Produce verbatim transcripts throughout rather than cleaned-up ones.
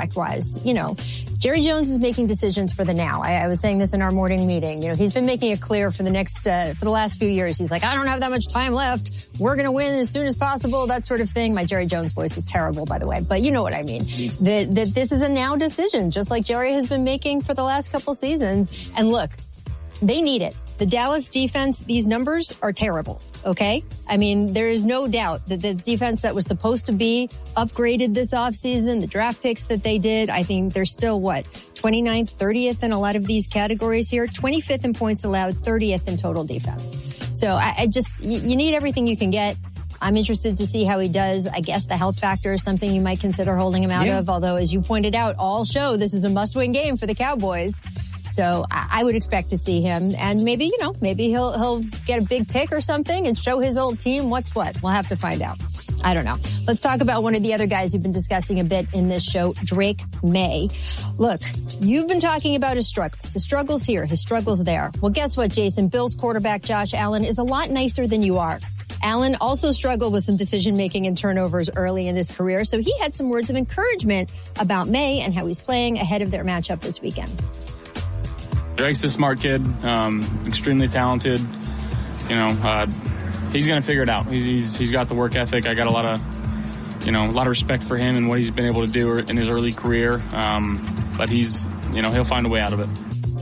contract-wise, you know, Jerry Jones is making decisions for the now. I, I was saying this in our morning meeting. You know, he's been making it clear for the next, uh, for the last few years. He's like, I don't have that much time left. We're going to win as soon as possible, that sort of thing. My Jerry Jones voice is terrible, by the way, but you know what I mean. That, that this is a now decision, just like Jerry has been making for the last couple seasons. And look, they need it. The Dallas defense, these numbers are terrible, okay? I mean, there is no doubt that the defense that was supposed to be upgraded this offseason, the draft picks that they did, I think they're still, what, twenty-ninth, thirtieth in a lot of these categories here, twenty-fifth in points allowed, thirtieth in total defense. So I, I just, you, you need everything you can get. I'm interested to see how he does. I guess the health factor is something you might consider holding him out yeah. of, although as you pointed out, all show this is a must-win game for the Cowboys. So I would expect to see him, and maybe, you know, maybe he'll he'll get a big pick or something and show his old team what's what. We'll have to find out. I don't know. Let's talk about one of the other guys you've been discussing a bit in this show, Drake Maye. Look, you've been talking about his struggles. His struggles here, his struggles there. Well, guess what, Jason? Bills quarterback Josh Allen is a lot nicer than you are. Allen also struggled with some decision-making and turnovers early in his career, so he had some words of encouragement about Maye and how he's playing ahead of their matchup this weekend. Drake's a smart kid, um, extremely talented. You know, uh, he's going to figure it out. He's he's got the work ethic. I got a lot of, you know, a lot of respect for him and what he's been able to do in his early career. Um, but he's, you know, he'll find a way out of it.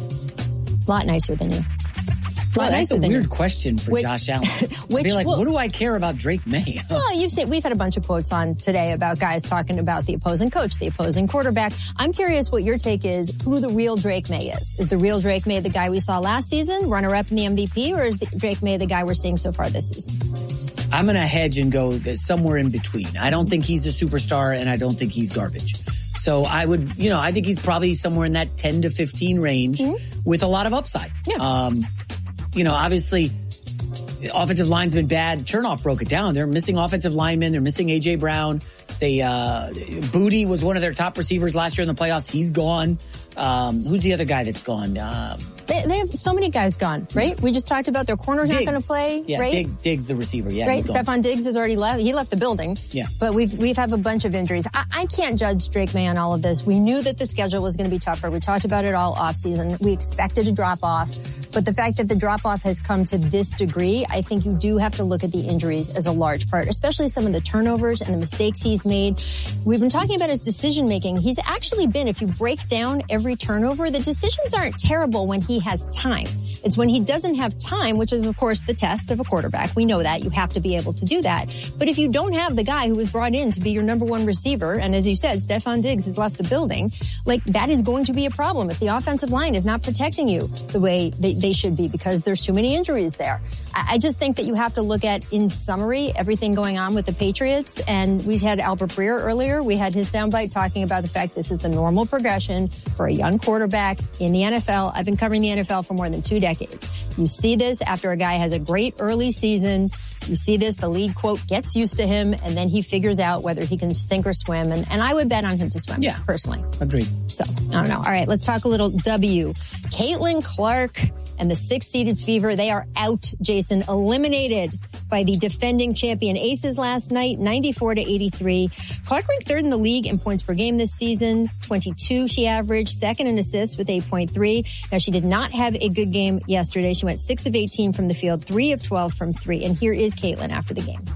A lot nicer than you. Well, that's a weird you. question for which, Josh Allen. Which, I'd be like, well, what do I care about Drake Maye? Well, you've seen, we've had a bunch of quotes on today about guys talking about the opposing coach, the opposing quarterback. I'm curious what your take is, who the real Drake Maye is. Is the real Drake Maye the guy we saw last season, runner-up in the M V P, or is the Drake Maye the guy we're seeing so far this season? I'm going to hedge and go somewhere in between. I don't think he's a superstar, and I don't think he's garbage. So I would, you know, I think he's probably somewhere in that ten to fifteen range mm-hmm. with a lot of upside. Yeah. Um, You know, obviously, the offensive line's been bad. Chernoff broke it down. They're missing offensive linemen. They're missing A J Brown. They, uh, Booty was one of their top receivers last year in the playoffs. He's gone. Um, who's the other guy that's gone? Um, they, they have so many guys gone, right? We just talked about their corner's Diggs. not going to play, yeah, right? Diggs, Diggs, the receiver, yeah. Right, Stephon Diggs has already left. He left the building. Yeah. But we've, we've have a bunch of injuries. I, I can't judge Drake Maye on all of this. We knew that the schedule was going to be tougher. We talked about it all offseason. We expected a drop off. But the fact that the drop off has come to this degree, I think you do have to look at the injuries as a large part, especially some of the turnovers and the mistakes he's made. We've been talking about his decision making. He's actually been, if you break down every turnover, the decisions aren't terrible when he has time. It's when he doesn't have time, which is, of course, the test of a quarterback. We know that. You have to be able to do that. But if you don't have the guy who was brought in to be your number one receiver, and as you said, Stephon Diggs has left the building, like, that is going to be a problem if the offensive line is not protecting you the way they, they should be, because there's too many injuries there. I, I just think that you have to look at, in summary, everything going on with the Patriots. And we had Albert Breer earlier. We had his soundbite talking about the fact this is the normal progression for a young quarterback in the N F L. I've been covering the N F L for more than two decades. You see this after a guy has a great early season. You see this, the league, quote, gets used to him, and then he figures out whether he can sink or swim. And, and I would bet on him to swim, yeah, personally. Agreed. So, I don't know. All right, let's talk a little W. Caitlin Clark and the six-seeded Fever, they are out, Jason, eliminated by the defending champion Aces last night, ninety-four to eighty-three. Clark ranked third in the league in points per game this season, twenty-two she averaged, second in assists with eight point three. Now, she did not have a good game yesterday. She went six of eighteen from the field, three of twelve from three. And here is Caitlin after the game.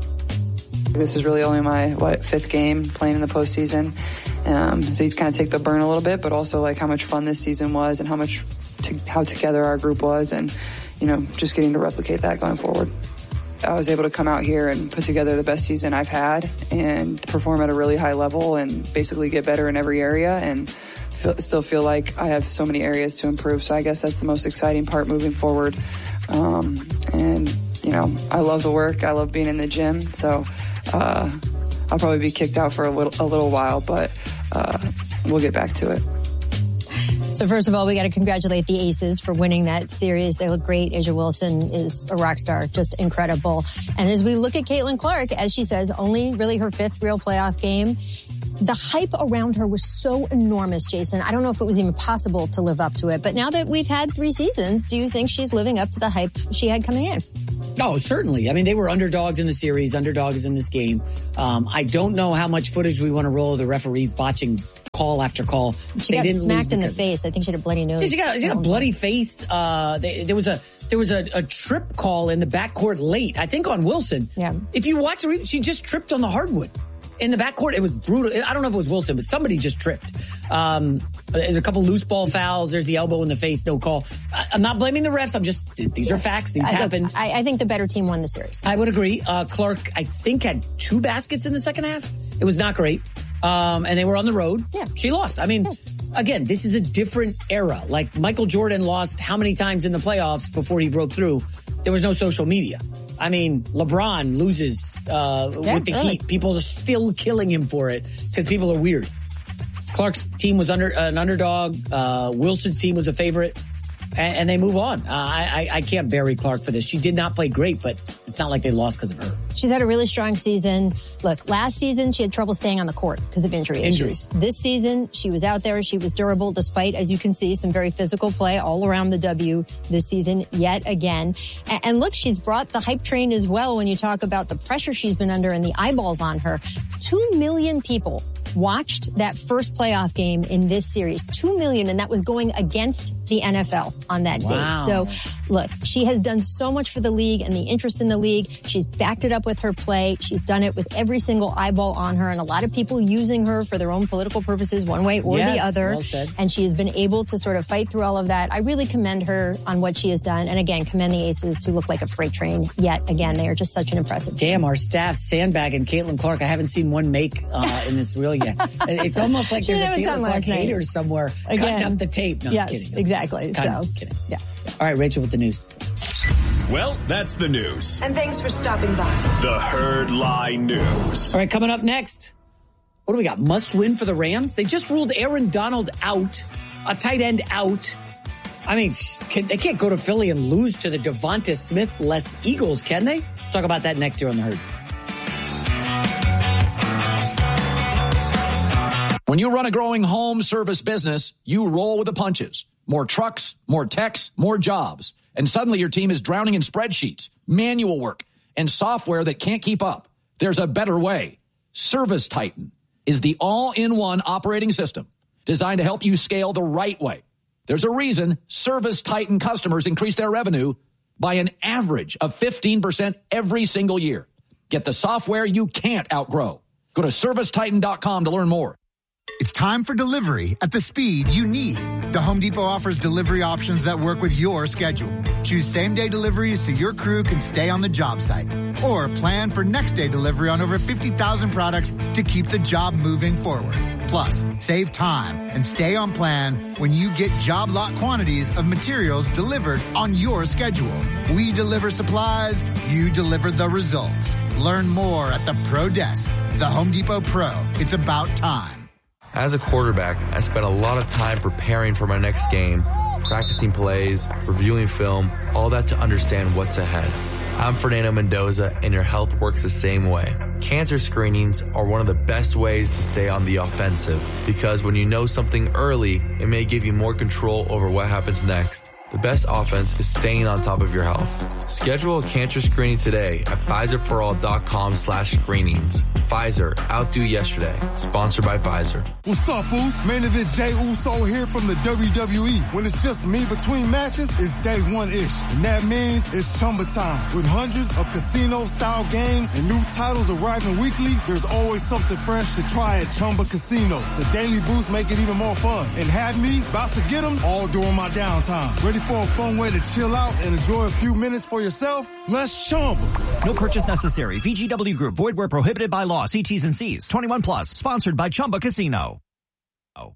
This is really only my, what, fifth game playing in the postseason. Um, so you kind of take the burn a little bit, but also like how much fun this season was and how much, to, how together our group was, and, you know, just getting to replicate that going forward. I was able to come out here and put together the best season I've had and perform at a really high level and basically get better in every area, and feel, still feel like I have so many areas to improve. So I guess that's the most exciting part moving forward. Um, and, you know, I love the work. I love being in the gym. So uh, I'll probably be kicked out for a little, a little while, but uh, we'll get back to it. So first of all, we got to congratulate the Aces for winning that series. They look great. Asia Wilson is a rock star, just incredible. And as we look at Caitlin Clark, as she says, only really her fifth real playoff game, the hype around her was so enormous, Jason. I don't know if it was even possible to live up to it. But now that we've had three seasons, do you think she's living up to the hype she had coming in? No, certainly. I mean, they were underdogs in the series, underdogs in this game. Um, I don't know how much footage we want to roll of the referees botching call after call. She they got didn't smacked in the because- face. I think she had a bloody nose. Yeah, she got, she got a bloody face. Uh, they, there was a there was a, a trip call in the backcourt late, I think on Wilson. Yeah. If you watch her, she just tripped on the hardwood. In the backcourt, it was brutal. I don't know if it was Wilson, but somebody just tripped. Um, there's a couple loose ball fouls. There's the elbow in the face, no call. I, I'm not blaming the refs. I'm just, these are facts. These I, happened. I, I think the better team won the series. I would agree. Uh, Clark, I think, had two baskets in the second half. It was not great. Um, and they were on the road. Yeah. She lost. I mean, yeah. Again, this is a different era. Like Michael Jordan lost how many times in the playoffs before he broke through? There was no social media. I mean, LeBron loses uh, yeah, with the really. Heat. People are still killing him for it because people are weird. Clark's team was under an underdog. Uh, Wilson's team was a favorite. And, and they move on. Uh, I, I can't bury Clark for this. She did not play great, but it's not like they lost because of her. She's had a really strong season. Look, last season, she had trouble staying on the court because of injury Injuries. issues. This season, she was out there. She was durable despite, as you can see, some very physical play all around the W this season yet again. And, and look, she's brought the hype train as well when you talk about the pressure she's been under and the eyeballs on her. Two million people watched that first playoff game in this series. Two million, and that was going against the N F L on that Wow. day. So, look, she has done so much for the league and the interest in the league. She's backed it up with her play. She's done it with every single eyeball on her, and a lot of people using her for their own political purposes, one way or Yes, the other. well said. And she has been able to sort of fight through all of that. I really commend her on what she has done. And again, commend the Aces, who look like a freight train. Yet again, they are just such an impressive team. Damn, our staff sandbagging Caitlin Clark. I haven't seen one make uh, in this reel yet. It's almost like She there's a didn't have a Caitlin ton Clark last night. hater somewhere Again. cutting up the tape. No, Yes, I'm kidding. exactly. Kind So, of kidding. yeah. All right, Rachel with the news. Well, that's the news. And thanks for stopping by. The Herd Lie News. All right, coming up next. What do we got? Must win for the Rams? They just ruled Aaron Donald out, a tight end out. I mean, can, they can't go to Philly and lose to the Devonta Smith-less Eagles, can they? Talk about that next year on The Herd. When you run a growing home service business, you roll with the punches. More trucks, more techs, more jobs. And suddenly your team is drowning in spreadsheets, manual work, and software that can't keep up. There's a better way. Service Titan is the all-in-one operating system designed to help you scale the right way. There's a reason Service Titan customers increase their revenue by an average of fifteen percent every single year. Get the software you can't outgrow. Go to service titan dot com to learn more. It's time for delivery at the speed you need. The Home Depot offers delivery options that work with your schedule. Choose same-day deliveries so your crew can stay on the job site. Or plan for next-day delivery on over fifty thousand products to keep the job moving forward. Plus, save time and stay on plan when you get job lot quantities of materials delivered on your schedule. We deliver supplies, you deliver the results. Learn more at the Pro Desk. The Home Depot Pro. It's about time. As a quarterback, I spent a lot of time preparing for my next game, practicing plays, reviewing film, all that to understand what's ahead. I'm Fernando Mendoza, and your health works the same way. Cancer screenings are one of the best ways to stay on the offensive, because when you know something early, it may give you more control over what happens next. The best offense is staying on top of your health. Schedule a cancer screening today at Pfizer for all dot com slash screenings. Pfizer, outdo yesterday. Sponsored by Pfizer. What's up, Foos? Main event Jey Uso here from the W W E. When it's just me between matches, it's day one-ish. And that means it's Chumba time. With hundreds of casino-style games and new titles arriving weekly, there's always something fresh to try at Chumba Casino. The daily boosts make it even more fun. And have me about to get them all during my downtime. Ready for a fun way to chill out and enjoy a few minutes for yourself? Let's Chumba. No purchase necessary. V G W Group. Void where prohibited by law. See T's and C's. twenty-one plus. Sponsored by Chumba Casino. Oh.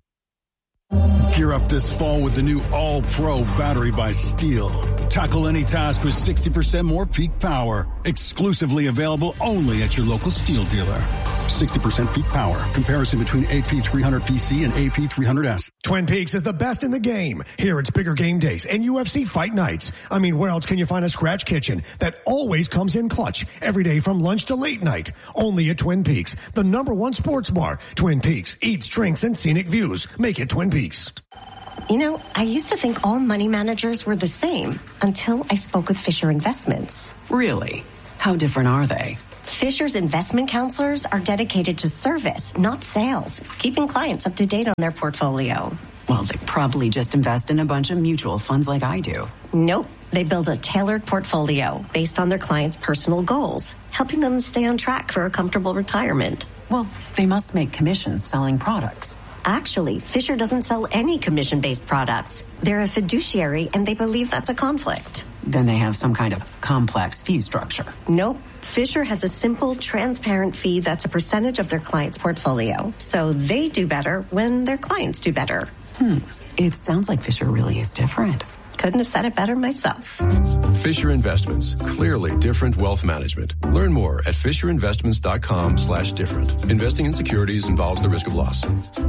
Gear up this fall with the new All-Pro battery by Steel. Tackle any task with sixty percent more peak power. Exclusively available only at your local Steel dealer. sixty percent peak power. Comparison between A P three hundred P C and A P three hundred S. Twin Peaks is the best in the game. Here it's bigger game days and U F C fight nights. I mean, where else can you find a scratch kitchen that always comes in clutch every day from lunch to late night? Only at Twin Peaks, the number one sports bar. Twin Peaks eats, drinks, and scenic views. Make it Twin Peaks. You know, I used to think all money managers were the same until I spoke with Fisher Investments. Really? How different are they? Fisher's investment counselors are dedicated to service, not sales, keeping clients up to date on their portfolio. Well, they probably just invest in a bunch of mutual funds like I do. Nope. They build a tailored portfolio based on their clients' personal goals, helping them stay on track for a comfortable retirement. Well, they must make commissions selling products. Actually, Fisher doesn't sell any commission-based products. They're a fiduciary, and they believe that's a conflict. Then they have some kind of complex fee structure. Nope. Fisher has a simple, transparent fee that's a percentage of their client's portfolio. So they do better when their clients do better. Hmm. It sounds like Fisher really is different. Couldn't have said it better myself. Fisher Investments. Clearly different wealth management. Learn more at fisherinvestments.com slash different. Investing in securities involves the risk of loss.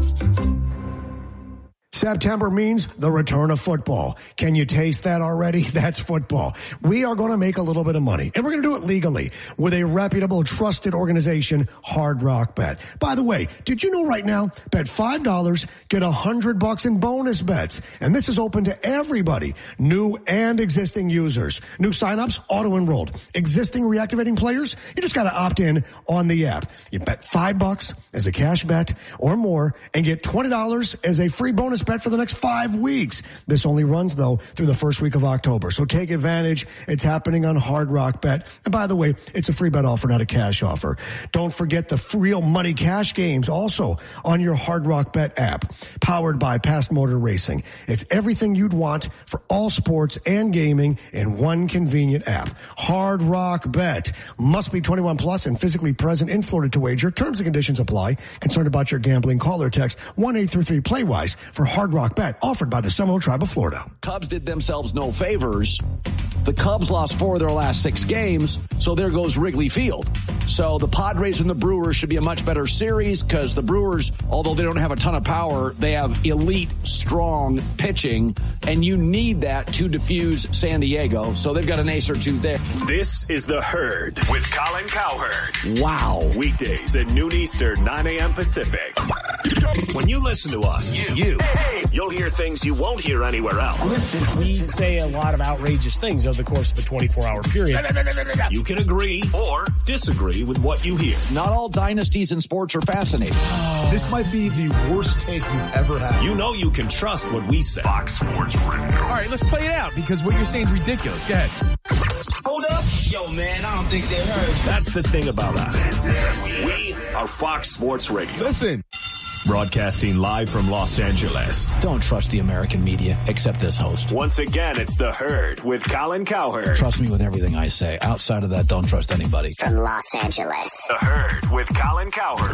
September means the return of football. Can you taste that already? That's football. We are going to make a little bit of money, and we're going to do it legally with a reputable, trusted organization, Hard Rock Bet. By the way, did you know right now, bet five dollars, get one hundred bucks in bonus bets. And this is open to everybody, new and existing users. New signups, auto-enrolled. Existing reactivating players, you just got to opt in on the app. You bet five bucks as a cash bet or more and get twenty dollars as a free bonus bet for the next five weeks. This only runs, though, through the first week of October. So take advantage. It's happening on Hard Rock Bet. And by the way, it's a free bet offer, not a cash offer. Don't forget the real money cash games also on your Hard Rock Bet app, powered by Past Motor Racing. It's everything you'd want for all sports and gaming in one convenient app. Hard Rock Bet. Must be twenty-one plus and physically present in Florida to wager. Terms and conditions apply. Concerned about your gambling? Call or text one eight three three play wise for Hard Rock Bet, offered by the Seminole Tribe of Florida. Cubs did themselves no favors. The Cubs lost four of their last six games, so there goes Wrigley Field. So the Padres and the Brewers should be a much better series because the Brewers, although they don't have a ton of power, they have elite, strong pitching, and you need that to defuse San Diego. So they've got an ace or two there. This is The Herd with Colin Cowherd. Wow. Weekdays at noon Eastern, nine a.m. Pacific. When you listen to us, you, you, you'll hear things you won't hear anywhere else. Listen, we say a lot of outrageous things over the course of a twenty-four hour period. You can agree or disagree with what you hear. Not all dynasties in sports are fascinating. Oh, this might be the worst take you've ever had. You know you can trust what we say. Fox Sports Radio. All right, let's play it out because what you're saying is ridiculous. Go ahead. Hold up. Yo, man, I don't think they heard. That's the thing about us. We are Fox Sports Radio. Listen. Broadcasting live from Los Angeles. Don't trust the American media, except this host. Once again, it's The Herd with Colin Cowherd. Trust me with everything I say. Outside of that, don't trust anybody. From Los Angeles. The Herd with Colin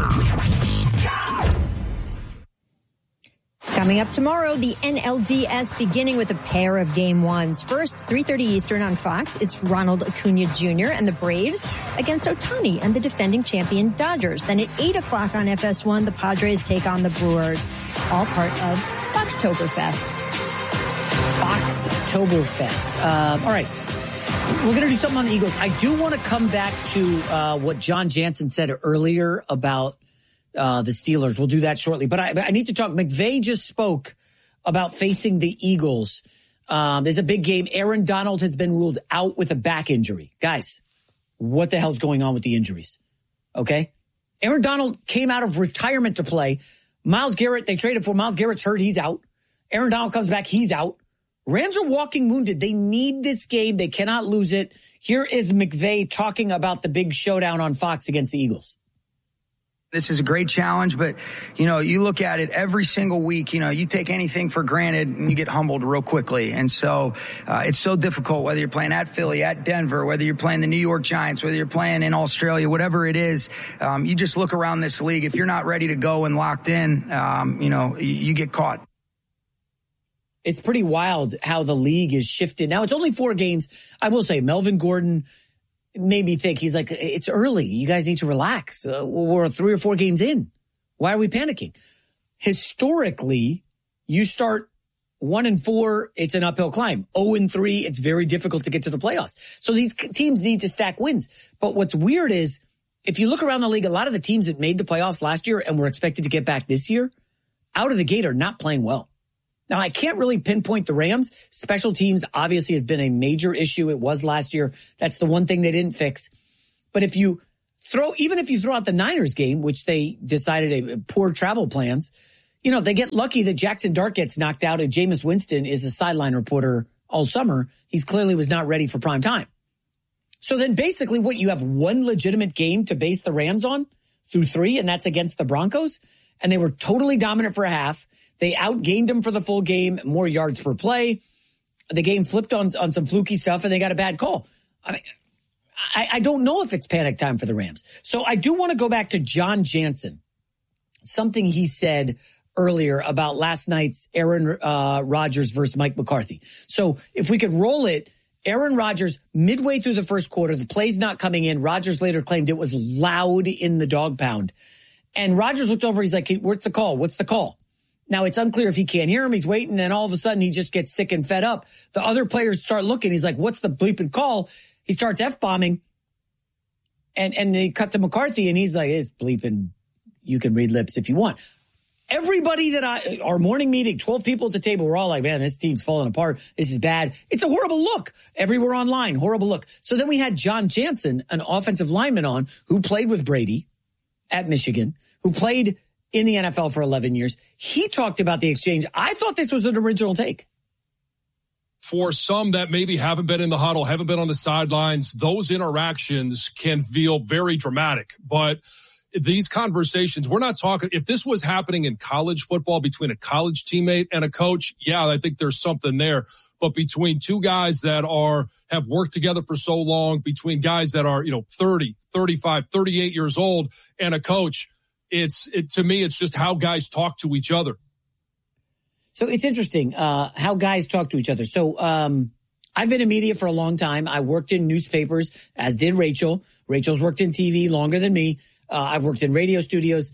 Cowherd. Coming up tomorrow, the N L D S beginning with a pair of game ones. First, three thirty Eastern on Fox, it's Ronald Acuna Junior and the Braves against Ohtani and the defending champion Dodgers. Then at eight o'clock on F S one, the Padres take on the Brewers, all part of Foxtoberfest. Foxtoberfest. Um, all right. We're going to do something on the Eagles. I do want to come back to uh, what John Jansen said earlier about Uh, the Steelers. We'll do that shortly. But I, I need to talk. McVay just spoke about facing the Eagles. Um, there's a big game. Aaron Donald has been ruled out with a back injury. Guys, what the hell's going on with the injuries? Okay? Aaron Donald came out of retirement to play. Myles Garrett, they traded for. Myles Garrett's hurt. He's out. Aaron Donald comes back. He's out. Rams are walking wounded. They need this game. They cannot lose it. Here is McVay talking about the big showdown on Fox against the Eagles. This is a great challenge, but, you know, you look at it every single week, you know, you take anything for granted and you get humbled real quickly. And so uh, it's so difficult, whether you're playing at Philly, at Denver, whether you're playing the New York Giants, whether you're playing in Australia, whatever it is, um, you just look around this league. If you're not ready to go and locked in, um, you know, you, you get caught. It's pretty wild how the league is shifted. Now, it's only four games. I will say Melvin Gordon made me think, he's like, it's early. You guys need to relax. Uh, we're three or four games in. Why are we panicking? Historically, you start one and four, it's an uphill climb. Oh and three, it's very difficult to get to the playoffs. So these teams need to stack wins. But what's weird is, if you look around the league, a lot of the teams that made the playoffs last year and were expected to get back this year, out of the gate are not playing well. Now, I can't really pinpoint the Rams. Special teams obviously has been a major issue. It was last year. That's the one thing they didn't fix. But if you throw, even if you throw out the Niners game, which they decided a poor travel plans, you know, they get lucky that Jackson Dart gets knocked out and Jameis Winston is a sideline reporter all summer. He's clearly was not ready for prime time. So then basically what, you have one legitimate game to base the Rams on through three, and that's against the Broncos. And they were totally dominant for a half. They outgained them for the full game, more yards per play. The game flipped on, on some fluky stuff, and they got a bad call. I mean, I, I don't know if it's panic time for the Rams. So I do want to go back to John Jansen, something he said earlier about last night's Aaron uh, Rodgers versus Mike McCarthy. So if we could roll it, Aaron Rodgers, midway through the first quarter, the play's not coming in. Rodgers later claimed it was loud in the dog pound. And Rodgers looked over, he's like, hey, what's the call? What's the call? Now, it's unclear if he can't hear him. He's waiting, and then all of a sudden he just gets sick and fed up. The other players start looking. He's like, what's the bleeping call? He starts F-bombing, and, and they cut to McCarthy, and he's like, it's bleeping. You can read lips if you want. Everybody that I, our morning meeting, twelve people at the table, we're all like, man, this team's falling apart. This is bad. It's a horrible look. Everywhere online, horrible look. So then we had John Jansen, an offensive lineman on, who played with Brady at Michigan, who played in the N F L for eleven years. He talked about the exchange. I thought this was an original take. For some that maybe haven't been in the huddle, haven't been on the sidelines, those interactions can feel very dramatic. But these conversations, we're not talking, if this was happening in college football between a college teammate and a coach, yeah, I think there's something there. But between two guys that are, have worked together for so long, between guys that are, you know, thirty, thirty-five, thirty-eight years old and a coach, it's, it, to me, it's just how guys talk to each other. So it's interesting, uh, how guys talk to each other. So, um, I've been in media for a long time. I worked in newspapers, as did Rachel. Rachel's worked in T V longer than me. Uh, I've worked in radio studios.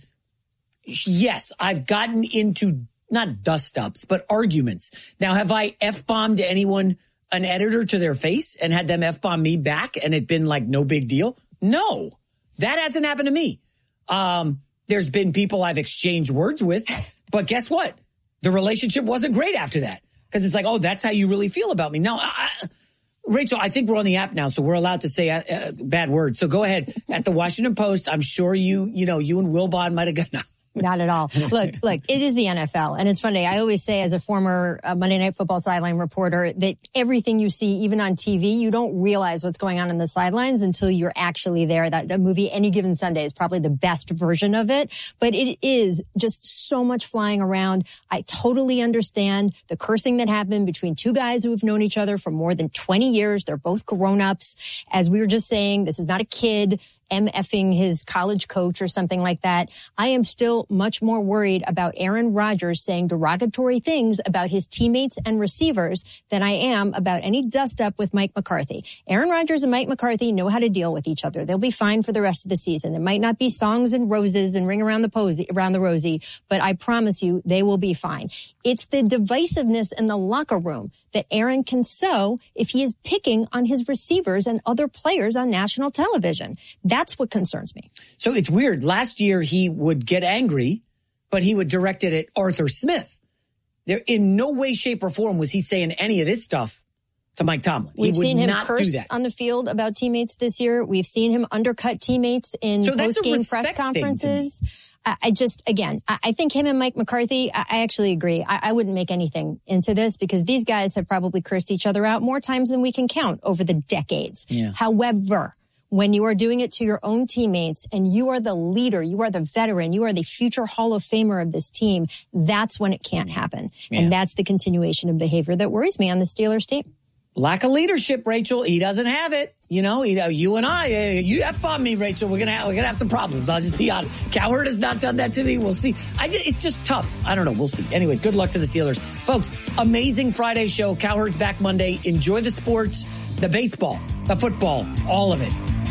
Yes, I've gotten into not dust-ups, but arguments. Now, have I F-bombed anyone, an editor to their face, and had them F-bomb me back, and it been like no big deal? No, that hasn't happened to me. Um, there's been people I've exchanged words with, but guess what? The relationship wasn't great after that, because it's like, oh, that's how you really feel about me. No, I, Rachel, I think we're on the app now, so we're allowed to say uh, bad words. So go ahead. At the Washington Post, I'm sure you, you know, you and Wilbon might have gotten. Not at all. Look, look, it is the N F L. And it's funny. I always say, as a former uh, Monday Night Football sideline reporter, that everything you see, even on T V, you don't realize what's going on in the sidelines until you're actually there. That, that movie, Any Given Sunday, is probably the best version of it. But it is just so much flying around. I totally understand the cursing that happened between two guys who have known each other for more than twenty years. They're both grown-ups. As we were just saying, this is not a kid MFing his college coach or something like that. I am still much more worried about Aaron Rodgers saying derogatory things about his teammates and receivers than I am about any dust up with Mike McCarthy. Aaron Rodgers and Mike McCarthy know how to deal with each other. They'll be fine for the rest of the season. It might not be songs and roses and ring around the posy, around the rosy, but I promise you they will be fine. It's the divisiveness in the locker room that Aaron can sow if he is picking on his receivers and other players on national television. That's what concerns me. So it's weird. Last year he would get angry, but he would direct it at Arthur Smith. There, in no way, shape, or form was he saying any of this stuff to Mike Tomlin. We've he would seen him not curse do that. on the field about teammates this year. We've seen him undercut teammates in So that's a post-game respect press thing to me. conferences. I, I just, again, I, I think him and Mike McCarthy, I, I actually agree. I, I wouldn't make anything into this because these guys have probably cursed each other out more times than we can count over the decades. Yeah. However, when you are doing it to your own teammates and you are the leader, you are the veteran, you are the future Hall of Famer of this team, that's when it can't happen. Yeah. And that's the continuation of behavior that worries me on the Steelers team. Lack of leadership, Rachel. He doesn't have it. You know, you, know, you and I, uh, you F-bomb me, Rachel. We're going to have, we're going to have some problems. I'll just be honest. Cowherd has not done that to me. We'll see. I just, it's just tough. I don't know. We'll see. Anyways, good luck to the Steelers. Folks, amazing Friday show. Cowherd's back Monday. Enjoy the sports, the baseball, the football, all of it.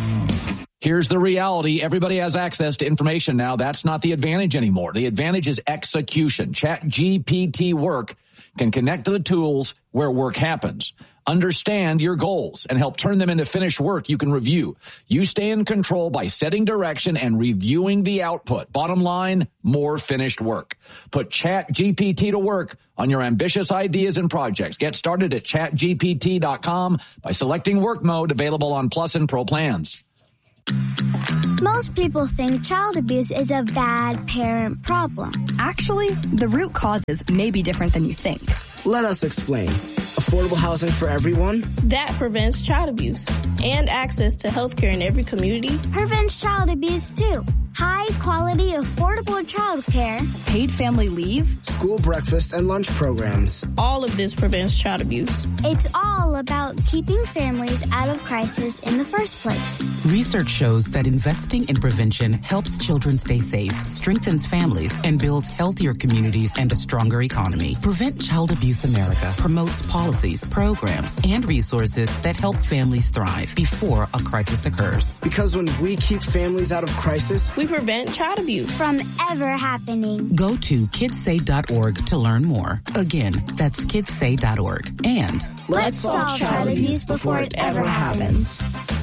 Here's the reality. Everybody has access to information now. That's not the advantage anymore. The advantage is execution. ChatGPT Work can connect to the tools where work happens. Understand your goals and help turn them into finished work you can review. You stay in control by setting direction and reviewing the output. Bottom line, more finished work. Put ChatGPT to work on your ambitious ideas and projects. Get started at chat G P T dot com by selecting work mode, available on Plus and Pro plans. Most people think child abuse is a bad parent problem. Actually, the root causes may be different than you think. Let us explain. Affordable housing for everyone. That prevents child abuse. And access to health care in every community. Prevents child abuse, too. High quality, affordable child care. Paid family leave. School breakfast and lunch programs. All of this prevents child abuse. It's all about keeping families out of crisis in the first place. Research shows that investing in prevention helps children stay safe, strengthens families, and builds healthier communities and a stronger economy. Prevent Child Abuse America promotes policies, programs, and resources that help families thrive before a crisis occurs. Because when we keep families out of crisis, we prevent child abuse from ever happening. Go to kids say dot org to learn more. Again, that's kids say dot org. And let's solve child abuse before it ever happens.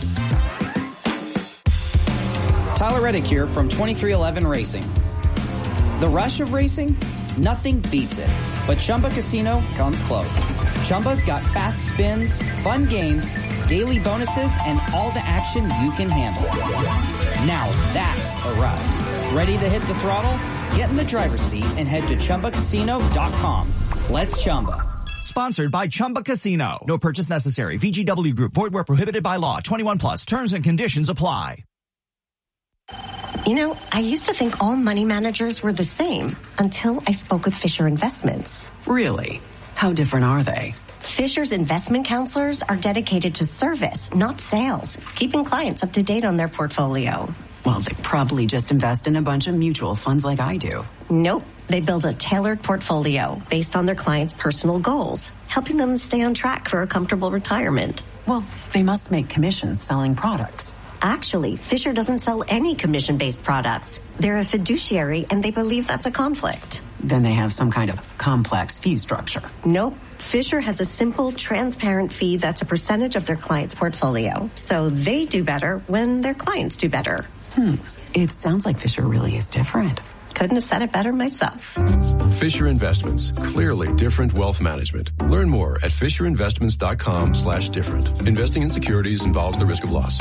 Tyler Reddick here from twenty-three eleven Racing. The rush of racing? Nothing beats it. But Chumba Casino comes close. Chumba's got fast spins, fun games, daily bonuses, and all the action you can handle. Now that's a ride. Ready to hit the throttle? Get in the driver's seat and head to Chumba Casino dot com. Let's Chumba. Sponsored by Chumba Casino. No purchase necessary. V G W Group. Void where prohibited by law. twenty-one plus. Terms and conditions apply. You know, I used to think all money managers were the same until I spoke with Fisher Investments. Really? How different are they? Fisher's investment counselors are dedicated to service, not sales, keeping clients up to date on their portfolio. Well, they probably just invest in a bunch of mutual funds like I do. Nope. They build a tailored portfolio based on their clients' personal goals, helping them stay on track for a comfortable retirement. Well, they must make commissions selling products. Actually, Fisher doesn't sell any commission-based products. They're a fiduciary, and they believe that's a conflict. Then they have some kind of complex fee structure. Nope. Fisher has a simple, transparent fee that's a percentage of their client's portfolio. So they do better when their clients do better. Hmm. It sounds like Fisher really is different. Couldn't have said it better myself. Fisher Investments. Clearly different wealth management. Learn more at fisher investments dot com slash different. Investing in securities involves the risk of loss.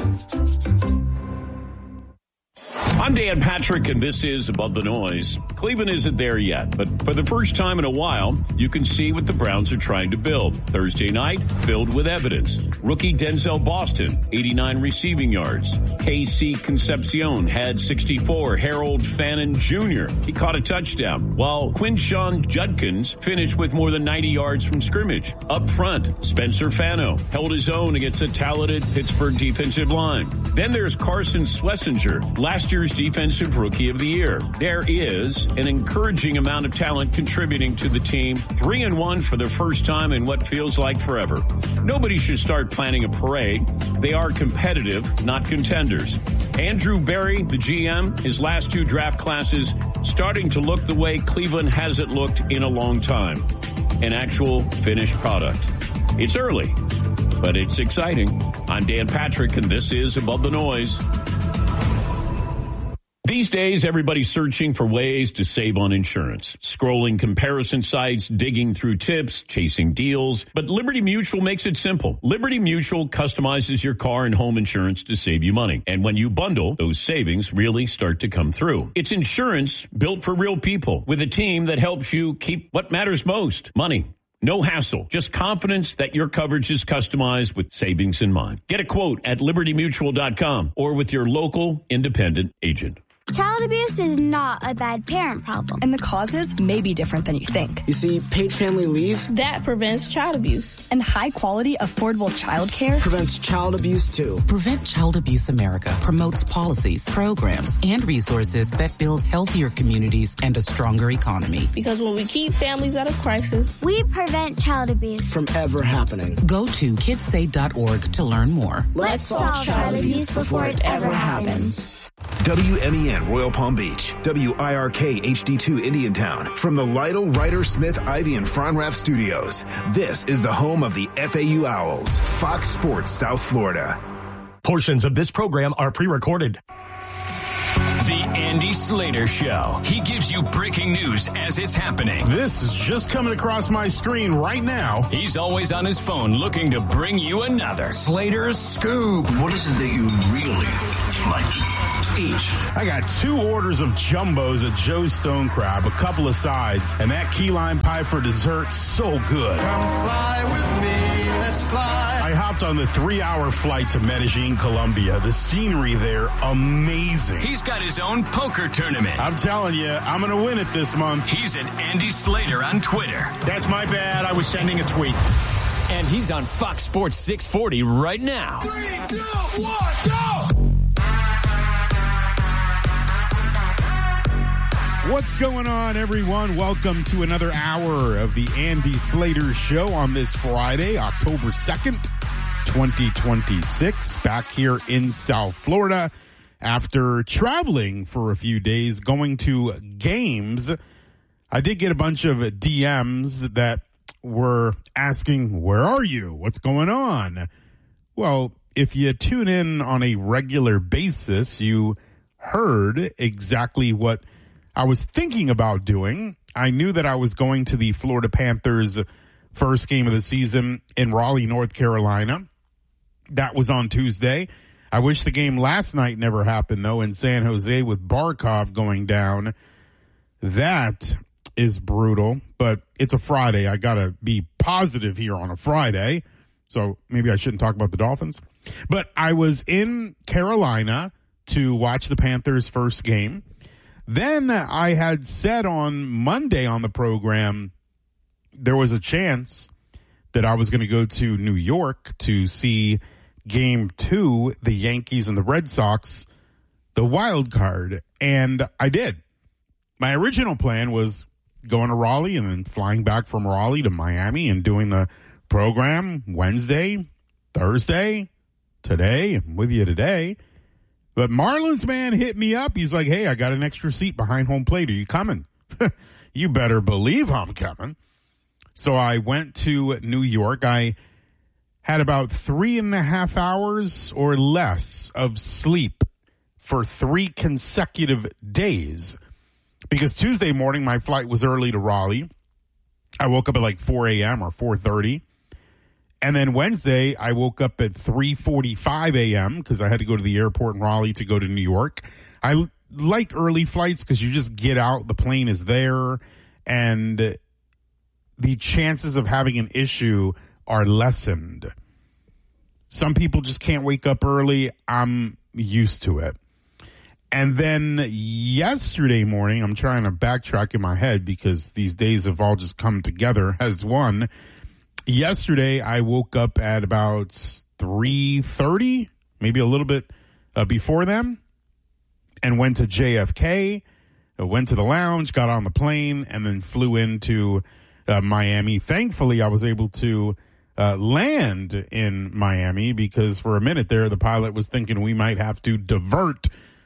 I'm Dan Patrick, and this is Above the Noise. Cleveland isn't there yet, but for the first time in a while, you can see what the Browns are trying to build. Thursday night, filled with evidence. Rookie Denzel Boston, eighty-nine receiving yards. K C Concepcion had sixty-four. Harold Fannin Junior, he caught a touchdown, while Quinshon Judkins finished with more than ninety yards from scrimmage. Up front, Spencer Fano held his own against a talented Pittsburgh defensive line. Then there's Carson Schlesinger, last year's Defensive Rookie of the Year. There is an encouraging amount of talent contributing to the team. Three and one for the first time in what feels like forever. Nobody should start planning a parade. They are competitive, not contenders. Andrew Berry, the G M, his last two draft classes starting to look the way Cleveland hasn't looked in a long time. An actual finished product. It's early, but it's exciting. I'm Dan Patrick, and this is Above the Noise. These days, everybody's searching for ways to save on insurance. Scrolling comparison sites, digging through tips, chasing deals. But Liberty Mutual makes it simple. Liberty Mutual customizes your car and home insurance to save you money. And when you bundle, those savings really start to come through. It's insurance built for real people with a team that helps you keep what matters most, money. No hassle, just confidence that your coverage is customized with savings in mind. Get a quote at liberty mutual dot com or with your local independent agent. Child abuse is not a bad parent problem. And the causes may be different than you think. You see, paid family leave? That prevents child abuse. And high-quality, affordable child care? Prevents child abuse, too. Prevent Child Abuse America promotes policies, programs, and resources that build healthier communities and a stronger economy. Because when we keep families out of crisis, we prevent child abuse from ever happening. Go to kids say dot org to learn more. Let's solve child abuse before it ever happens. W M E N Royal Palm Beach, W I R K H D two Indiantown. From the Lytle, Ryder, Smith, Ivy, and Fronrath studios, this is the home of the F A U Owls, Fox Sports South Florida. Portions of this program are pre-recorded. The Andy Slater Show. He gives you breaking news as it's happening. This is just coming across my screen right now. He's always on his phone looking to bring you another Slater's Scoop. What is it that you really like to eat? I got two orders of jumbos at Joe's Stone Crab, a couple of sides, and that key lime pie for dessert, so good. Come fly with me, let's fly. I hopped on the three-hour flight to Medellin, Colombia. The scenery there, amazing. He's got his own poker tournament. I'm telling you, I'm going to win it this month. He's at Andy Slater on Twitter. That's my bad. I was sending a tweet. And he's on Fox Sports six forty right now. Three, two, one, go! What's going on, everyone? Welcome to another hour of the Andy Slater Show on this Friday, October second, twenty twenty-six. Back here in South Florida after traveling for a few days, going to games. I did get a bunch of D Ms that were asking, where are you? What's going on? Well, if you tune in on a regular basis, you heard exactly what I was thinking about doing. I knew that I was going to the Florida Panthers' first game of the season in Raleigh, North Carolina. That was on Tuesday. I wish the game last night never happened, though, in San Jose with Barkov going down. That is brutal, but it's a Friday. I got to be positive here on a Friday, so maybe I shouldn't talk about the Dolphins. But I was in Carolina to watch the Panthers' first game. Then I had said on Monday on the program there was a chance that I was going to go to New York to see game two, the Yankees and the Red Sox, the wild card. And I did. My original plan was going to Raleigh and then flying back from Raleigh to Miami and doing the program Wednesday, Thursday, today. I'm with you today. But Marlins man hit me up. He's like, hey, I got an extra seat behind home plate. Are you coming? You better believe I'm coming. So I went to New York. I had about three and a half hours or less of sleep for three consecutive days. Because Tuesday morning, my flight was early to Raleigh. I woke up at like four a.m. or four thirty. And then Wednesday, I woke up at three forty-five a.m. because I had to go to the airport in Raleigh to go to New York. I l- like early flights because you just get out, the plane is there, and the chances of having an issue are lessened. Some people just can't wake up early. I'm used to it. And then yesterday morning, I'm trying to backtrack in my head because these days have all just come together as one. Yesterday, I woke up at about three thirty, maybe a little bit uh, before then, and went to J F K, uh, went to the lounge, got on the plane, and then flew into uh, Miami. Thankfully, I was able to uh, land in Miami because for a minute there, the pilot was thinking we might have to divert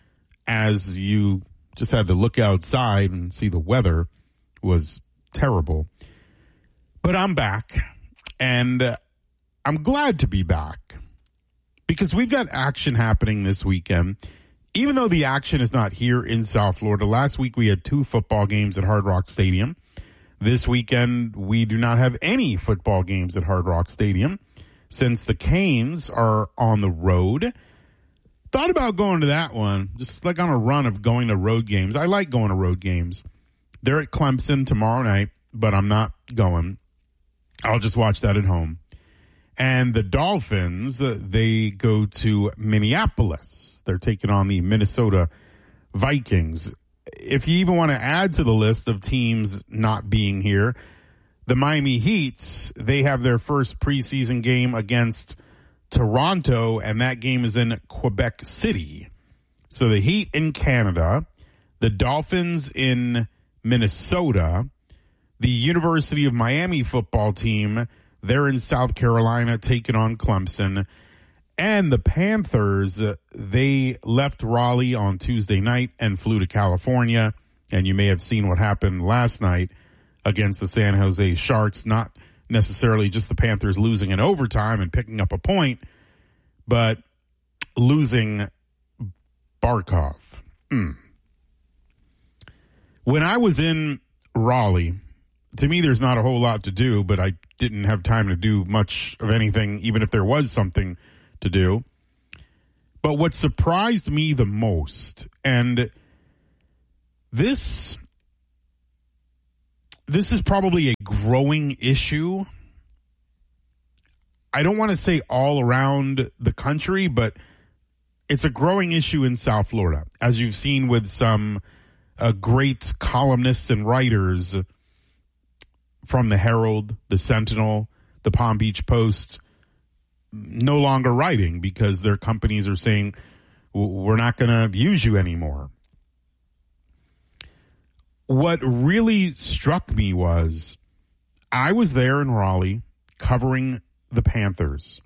as you just had to look outside and see the weather was terrible. But I'm back. And uh, I'm glad to be back because we've got action happening this weekend. Even though the action is not here in South Florida, last week we had two football games at Hard Rock Stadium. This weekend we do not have any football games at Hard Rock Stadium since the Canes are on the road. Thought about going to that one, just like on a run of going to road games. I like going to road games. They're at Clemson tomorrow night, but I'm not going. I'll just watch that at home. And the Dolphins, uh, they go to Minneapolis. They're taking on the Minnesota Vikings. If you even want to add to the list of teams not being here, the Miami Heat, they have their first preseason game against Toronto, and that game is in Quebec City. So the Heat in Canada, the Dolphins in Minnesota, the University of Miami football team, they're in South Carolina taking on Clemson. And the Panthers, they left Raleigh on Tuesday night and flew to California. And you may have seen what happened last night against the San Jose Sharks. Not necessarily just the Panthers losing in overtime and picking up a point, but losing Barkov. Mm. When I was in Raleigh, to me, there's not a whole lot to do, but I didn't have time to do much of anything, even if there was something to do. But what surprised me the most, and this, this is probably a growing issue. I don't want to say all around the country, but it's a growing issue in South Florida, as you've seen with some uh, great columnists and writers from the Herald, the Sentinel, the Palm Beach Post, no longer writing because their companies are saying, we're not going to use you anymore. What really struck me was I was there in Raleigh covering the Panthers.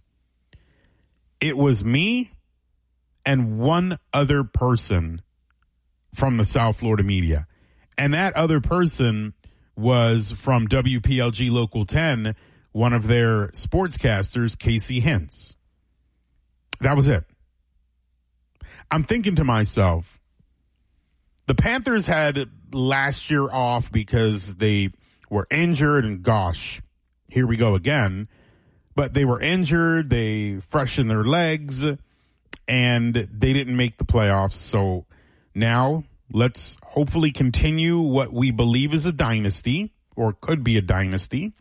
It was me and one other person from the South Florida media. And that other person was from W P L G Local ten, one of their sportscasters, Casey Hintz. That was it. I'm thinking to myself, the Panthers had last year off because they were injured, and gosh, here we go again. But they were injured, they freshened their legs, and they didn't make the playoffs. So now let's hopefully continue what we believe is a dynasty, or could be a dynasty.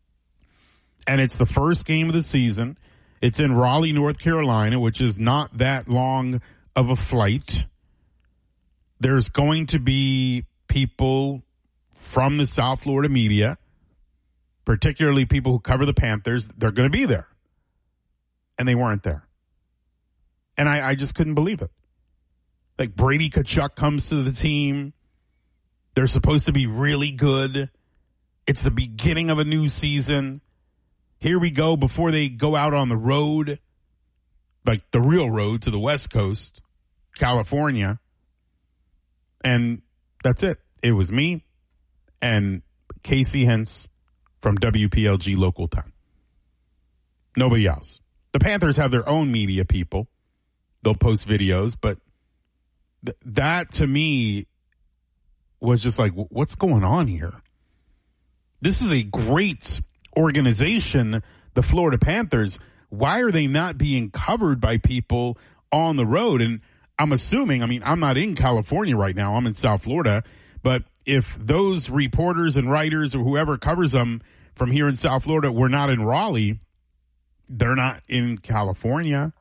And it's the first game of the season. It's in Raleigh, North Carolina, which is not that long of a flight. There's going to be people from the South Florida media, particularly people who cover the Panthers. They're going to be there. And they weren't there. And I, I just couldn't believe it. Like, Brady Tkachuk comes to the team. They're supposed to be really good. It's the beginning of a new season. Here we go before they go out on the road, like the real road to the West Coast, California. And that's it. It was me and Casey Hintz from W P L G Local ten. Nobody else. The Panthers have their own media people. They'll post videos, but th- that to me was just like, what's going on here? This is a great organization, the Florida Panthers. Why are they not being covered by people on the road? And I'm assuming, I mean, I'm not in California right now. I'm in South Florida. But if those reporters and writers or whoever covers them from here in South Florida were not in Raleigh, they're not in California.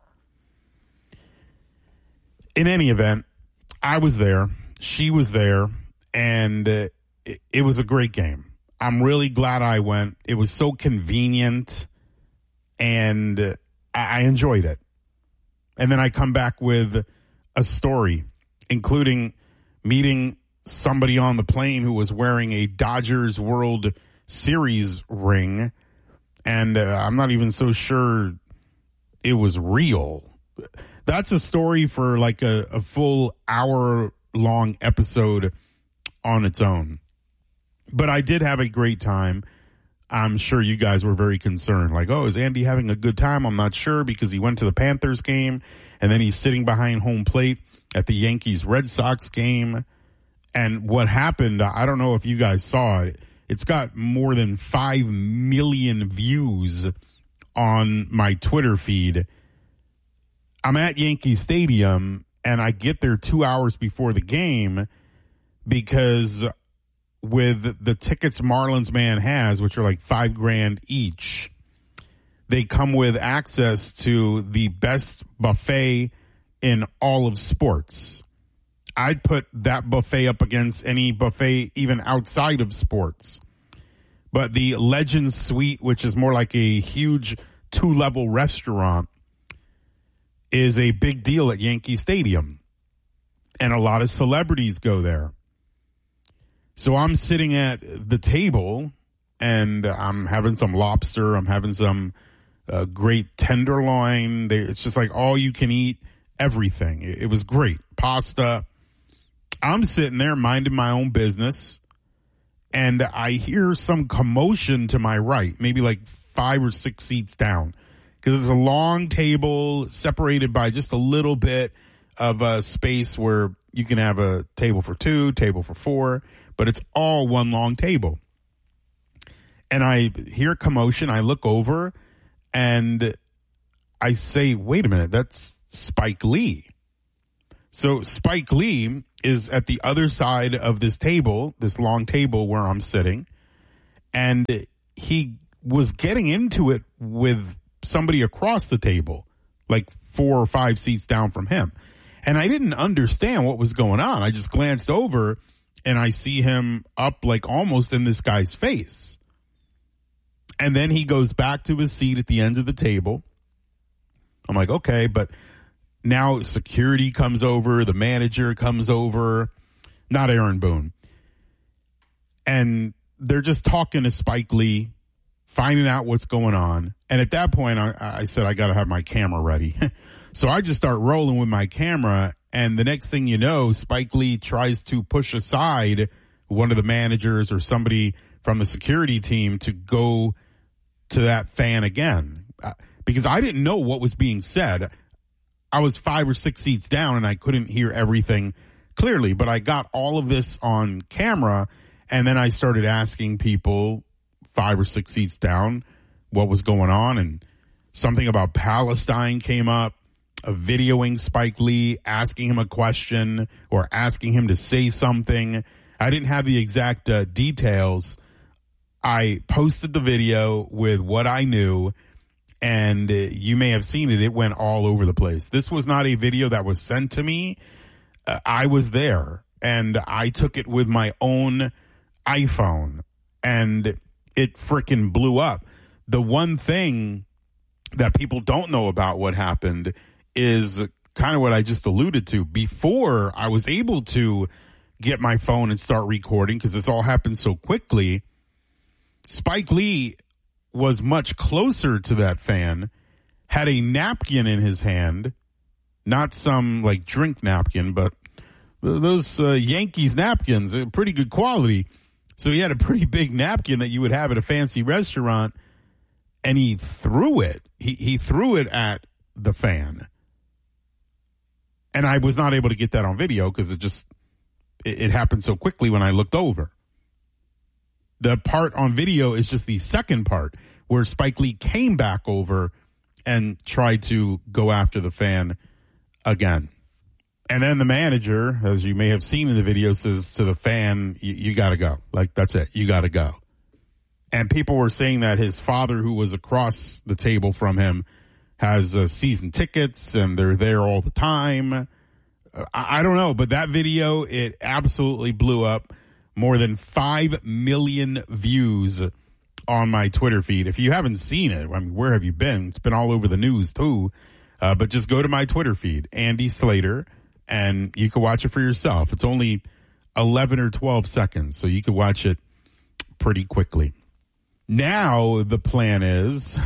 In any event, I was there. She was there. And uh, it, it was a great game. I'm really glad I went. It was so convenient, and uh, I enjoyed it. And then I come back with a story, including meeting somebody on the plane who was wearing a Dodgers World Series ring, and uh, I'm not even so sure it was real. That's a story for like a, a full hour-long episode on its own. But I did have a great time. I'm sure you guys were very concerned. Like, oh, is Andy having a good time? I'm not sure, because he went to the Panthers game, and then he's sitting behind home plate at the Yankees-Red Sox game. And what happened, I don't know if you guys saw it. It's got more than five million views on my Twitter feed. I'm at Yankee Stadium, and I get there two hours before the game because with the tickets Marlins Man has, which are like five grand each, they come with access to the best buffet in all of sports. I'd put that buffet up against any buffet even outside of sports. But the Legends Suite, which is more like a huge two-level restaurant, is a big deal at Yankee Stadium. And a lot of celebrities go there. So I'm sitting at the table, and I'm having some lobster. I'm having some uh, great tenderloin. They, it's just like all you can eat, everything. It, it was great. Pasta. I'm sitting there minding my own business, and I hear some commotion to my right, maybe like five or six seats down, because it's a long table separated by just a little bit of a space where you can have a table for two, table for four. but it's all one long table. And I hear commotion. I look over and I say, wait a minute, that's Spike Lee. So Spike Lee is at the other side of this table, this long table where I'm sitting, and he was getting into it with somebody across the table, like four or five seats down from him. And I didn't understand what was going on. I just glanced over and I see him up like almost in this guy's face. And then he goes back to his seat at the end of the table. I'm like, okay, but now security comes over, the manager comes over, not Aaron Boone. And they're just talking to Spike Lee, finding out what's going on. And at that point, I, I said, I got to have my camera ready. So I just start rolling with my camera. And the next thing you know, Spike Lee tries to push aside one of the managers or somebody from the security team to go to that fan again. Uh, because I didn't know what was being said. I was five or six seats down and I couldn't hear everything clearly. But I got all of this on camera. And then I started asking people five or six seats down what was going on. And something about Palestine came up. Uh, videoing Spike Lee, asking him a question or asking him to say something. I didn't have the exact uh, details. I posted the video with what I knew, and uh, you may have seen it. It went all over the place. This was not a video that was sent to me. Uh, I was there, and I took it with my own iPhone, and it freaking blew up. The one thing that people don't know about what happened is kind of what I just alluded to. Before I was able to get my phone and start recording, because this all happened so quickly, Spike Lee was much closer to that fan, had a napkin in his hand, not some like drink napkin, but those uh, Yankees napkins, are pretty good quality. So he had a pretty big napkin that you would have at a fancy restaurant, and he threw it. He, he threw it at the fan. And I was not able to get that on video because it just, it, it happened so quickly when I looked over. The part on video is just the second part where Spike Lee came back over and tried to go after the fan again. And then the manager, as you may have seen in the video, says to the fan, you, you got to go. Like, that's it. You got to go. And people were saying that his father, who was across the table from him, has uh, season tickets and they're there all the time. Uh, I, I don't know, but that video, it absolutely blew up. More than five million views on my Twitter feed. If you haven't seen it, I mean, where have you been? It's been all over the news too. Uh, but just go to my Twitter feed, Andy Slater, and you can watch it for yourself. It's only eleven or twelve seconds, so you can watch it pretty quickly. Now the plan is...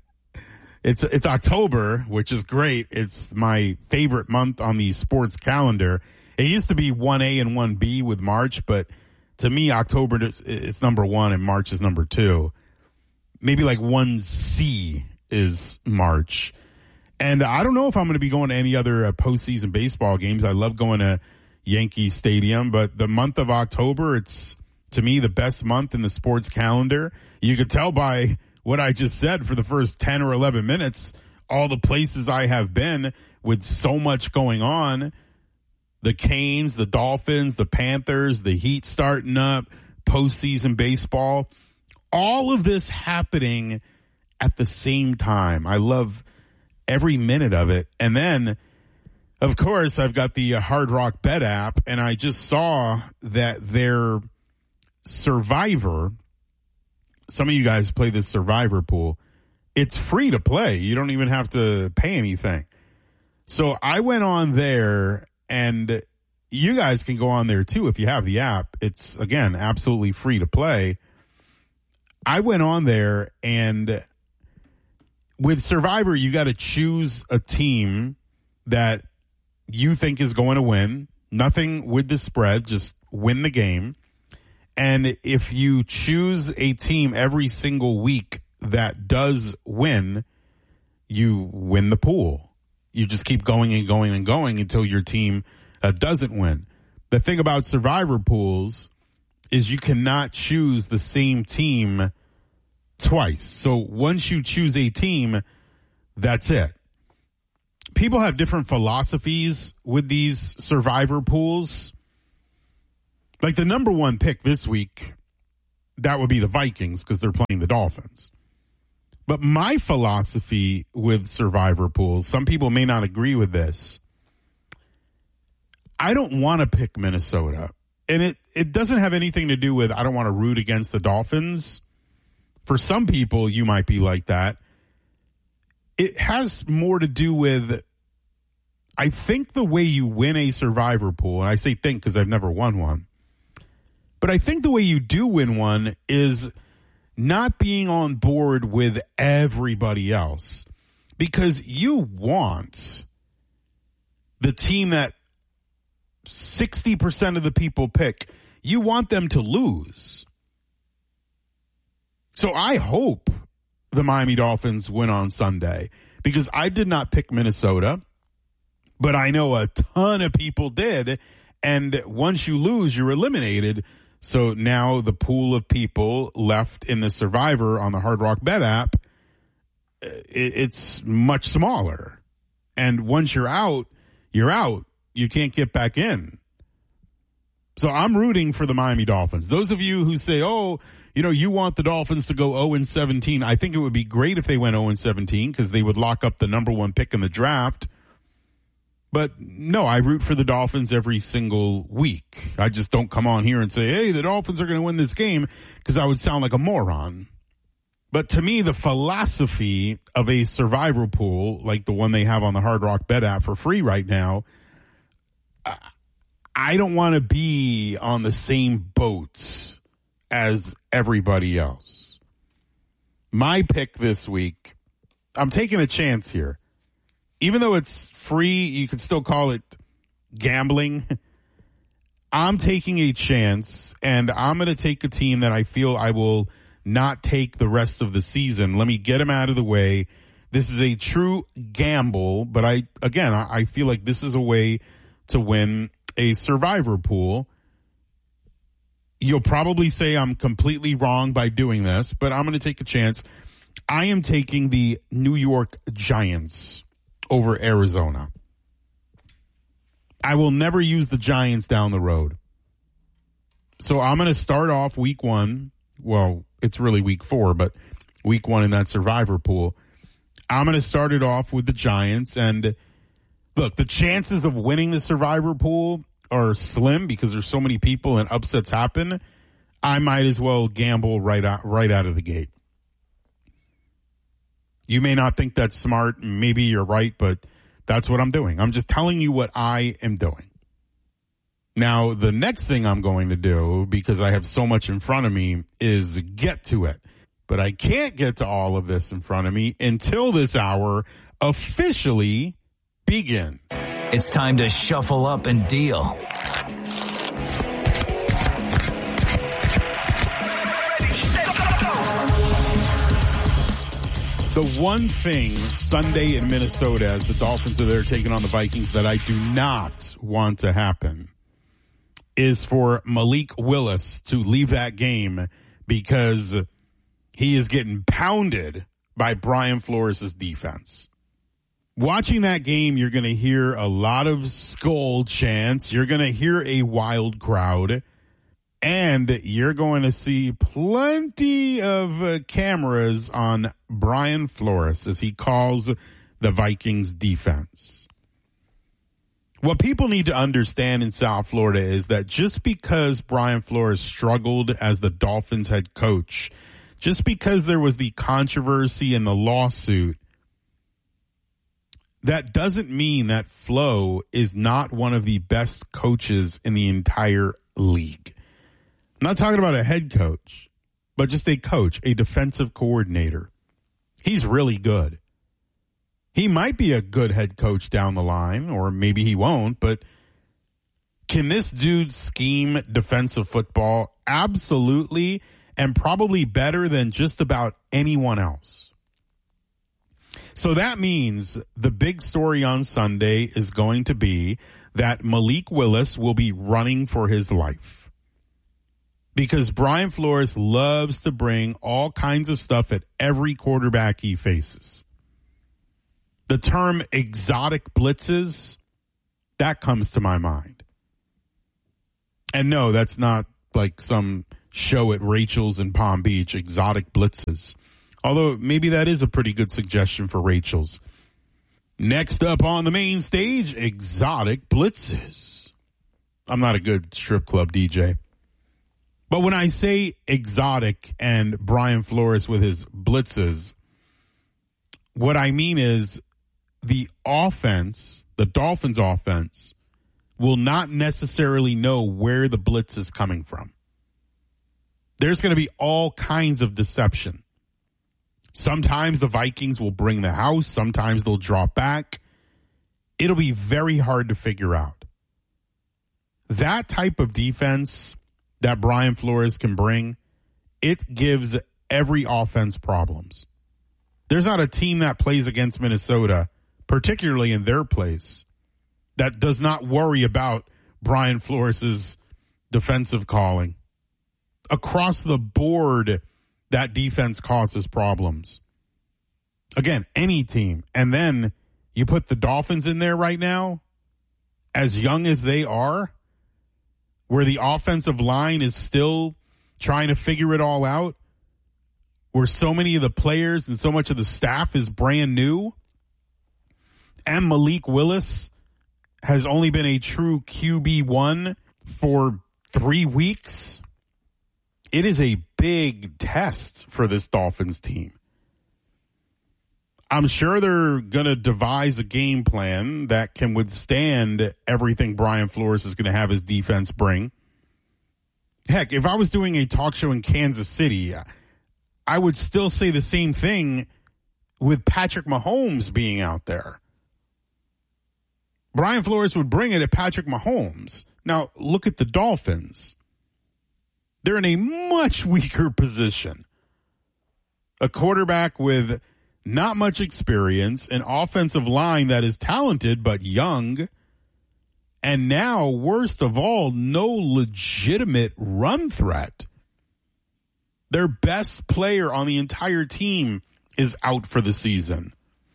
It's it's October, which is great. It's my favorite month on the sports calendar. It used to be one A and one B with March, but to me, October is number one and March is number two. Maybe like one C is March. And I don't know if I'm going to be going to any other uh, postseason baseball games. I love going to Yankee Stadium, but the month of October, it's, to me, the best month in the sports calendar. You could tell by what I just said for the first ten or eleven minutes, all the places I have been with so much going on, the Canes, the Dolphins, the Panthers, the Heat starting up, postseason baseball, all of this happening at the same time. I love every minute of it. And then, of course, I've got the Hard Rock Bet app, and I just saw that their Survivor, some of you guys play this Survivor pool. It's free to play. You don't even have to pay anything. So I went on there, and you guys can go on there too if you have the app. It's, again, absolutely free to play. I went on there, and with Survivor, you got to choose a team that you think is going to win. Nothing with the spread, just win the game. And if you choose a team every single week that does win, you win the pool. You just keep going and going and going until your team uh, doesn't win. The thing about Survivor pools is you cannot choose the same team twice. So once you choose a team, that's it. People have different philosophies with these survivor pools. Like the number one pick this week, that would be the Vikings because they're playing the Dolphins. But my philosophy with survivor pools, some people may not agree with this. I don't want to pick Minnesota. And it, it doesn't have anything to do with I don't want to root against the Dolphins. For some people, you might be like that. It has more to do with, I think the way you win a survivor pool, and I say think because I've never won one, but I think the way you do win one is not being on board with everybody else, because you want the team that sixty percent of the people pick, you want them to lose. So I hope the Miami Dolphins win on Sunday, because I did not pick Minnesota, but I know a ton of people did. And once you lose, you're eliminated. So now the pool of people left in the Survivor on the Hard Rock Bet app, it's much smaller. And once you're out, you're out. You can't get back in. So I'm rooting for the Miami Dolphins. Those of you who say, oh, you know, you want the Dolphins to go oh and seventeen. I think it would be great if they went oh and seventeen because they would lock up the number one pick in the draft. But no, I root for the Dolphins every single week. I just don't come on here and say, hey, the Dolphins are going to win this game, because I would sound like a moron. But to me, the philosophy of a survivor pool, like the one they have on the Hard Rock Bet app for free right now, I don't want to be on the same boat as everybody else. My pick this week, I'm taking a chance here. Even though it's free, you can still call it gambling. I'm taking a chance, and I'm going to take a team that I feel I will not take the rest of the season. Let me get them out of the way. This is a true gamble, but I, again, I, I feel like this is a way to win a survivor pool. You'll probably say I'm completely wrong by doing this, but I'm going to take a chance. I am taking the New York Giants over Arizona. I will never use the Giants down the road. So I'm going to start off week one. Well, it's really week four, but week one in that survivor pool. I'm going to start it off with the Giants. And look, the chances of winning the survivor pool are slim because there's so many people and upsets happen. I might as well gamble right out, right out of the gate. You may not think that's smart. Maybe you're right, but that's what I'm doing. I'm just telling you what I am doing. Now, the next thing I'm going to do, because I have so much in front of me, is get to it. But I can't get to all of this in front of me until this hour officially begins. It's time to shuffle up and deal. The one thing Sunday in Minnesota, as the Dolphins are there taking on the Vikings, that I do not want to happen is for Malik Willis to leave that game because he is getting pounded by Brian Flores' defense. Watching that game, you're going to hear a lot of skull chants. You're going to hear a wild crowd. And you're going to see plenty of uh, cameras on Brian Flores as he calls the Vikings defense. What people need to understand in South Florida is that just because Brian Flores struggled as the Dolphins head coach, just because there was the controversy and the lawsuit, that doesn't mean that Flo is not one of the best coaches in the entire league. I'm not talking about a head coach, but just a coach, a defensive coordinator. He's really good. He might be a good head coach down the line, or maybe he won't, but can this dude scheme defensive football? Absolutely, and probably better than just about anyone else. So that means the big story on Sunday is going to be that Malik Willis will be running for his life. because Brian Flores loves to bring all kinds of stuff at every quarterback he faces. The term exotic blitzes, that comes to my mind. And no, that's not like some show at Rachel's in Palm Beach, exotic blitzes. Although maybe that is a pretty good suggestion for Rachel's. Next up on the main stage, exotic blitzes. I'm not a good strip club D J. But when I say exotic and Brian Flores with his blitzes, what I mean is the offense, the Dolphins offense, will not necessarily know where the blitz is coming from. There's going to be all kinds of deception. Sometimes the Vikings will bring the house. Sometimes they'll drop back. It'll be very hard to figure out. That type of defense that Brian Flores can bring, it gives every offense problems. There's not a team that plays against Minnesota, particularly in their place, that does not worry about Brian Flores' defensive calling. Across the board, that defense causes problems. Again, any team. And then you put the Dolphins in there right now, as young as they are, where the offensive line is still trying to figure it all out, where so many of the players and so much of the staff is brand new, and Malik Willis has only been a true Q B one for three weeks. It is a big test for this Dolphins team. I'm sure they're going to devise a game plan that can withstand everything Brian Flores is going to have his defense bring. Heck, if I was doing a talk show in Kansas City, I would still say the same thing with Patrick Mahomes being out there. Brian Flores would bring it at Patrick Mahomes. Now, look at the Dolphins. They're in a much weaker position. A quarterback with not much experience, an offensive line that is talented but young, and now, worst of all, no legitimate run threat. Their best player on the entire team is out for the season.